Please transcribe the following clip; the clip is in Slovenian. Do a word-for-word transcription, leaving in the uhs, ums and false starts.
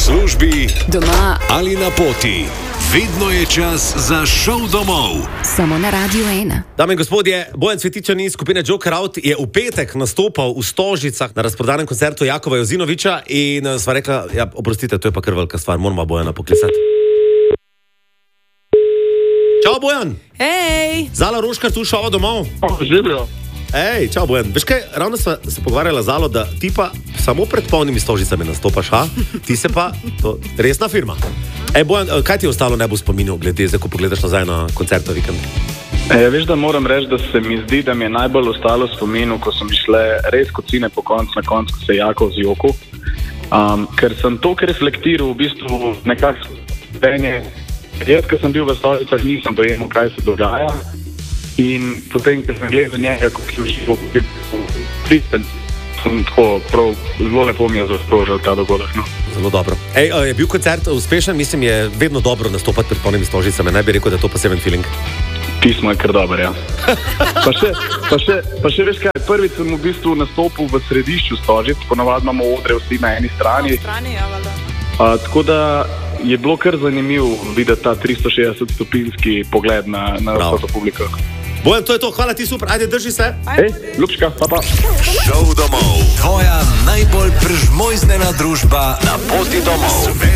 službi, doma ali na poti. Vedno je čas za šov domov. Samo na Radio ena. Dame in gospodje, Bojan Cvetičan iz skupine Joker Out je v petek nastopal v Stožicah na razprodanem koncertu Jakova Jozinoviča in sva rekla, ja, oprostite, to je pa kar velika stvar, moramo Bojana poklicati. Čau, Bojan! Hej! Zala Roškar tu šova domov. Živijo. Ej, čau, Bojan. Veš kaj, ravno sva se pogovarjala Zalo, da ti pa samo pred polnimi Stožicami nastopaš, ha? Ti se pa, to resna firma. Ej, Bojan, kaj ti je ostalo ne bo spominil, glede, zdaj, ko pogledaš nazaj na koncert v vikend? E, veš, da moram reči, da se mi zdi, da mi je najbolj ostalo spominu, ko sem išle res kocine po koncu, na koncu, ko se je Jakov zjokal. Um, ker sem to reflektiral v bistvu nekako venje. Jaz, ko sem bil v Stožicah, nisem dojemal, kaj se dogaja. In potem, ko sem gledal njega, kako je užival, kako je pristen, sem tako prav, zelo lepo mi je zasprožil ta dogodek. No. Zelo dobro. Ej, je bil koncert uspešen? Mislim, je vedno dobro nastopati pred polnimi Stožicami. Ne bi rekel, da je to poseben feeling. Pismo je kar dober, ja. Pa še, pa še, pa še veš kaj, prvič sem v bistvu nastopil v središču Stožic, ponavadi imamo odre vsi na eni strani. Na strani, ja, valjda. A, tako da je bilo kar zanimivo videti ta tristo šestdeset stopinski pogled na, na vso to publiko. Bojan, to je to, hvala ti, super, ajde, drži se. Hej, ljubčka, pa pa. Šov domov. Tvoja najbolj prežmojznena družba na poti domov.